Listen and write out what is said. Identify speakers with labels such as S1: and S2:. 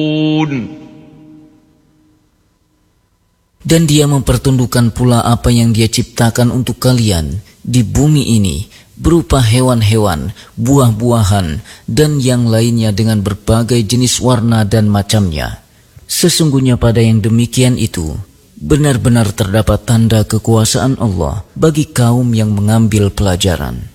S1: Dan Dia mempertundukkan pula apa yang Dia ciptakan untuk kalian di bumi ini, berupa hewan-hewan, buah-buahan, dan yang lainnya dengan berbagai jenis warna dan macamnya. Sesungguhnya pada yang demikian itu, benar-benar terdapat tanda kekuasaan Allah bagi kaum yang mengambil pelajaran.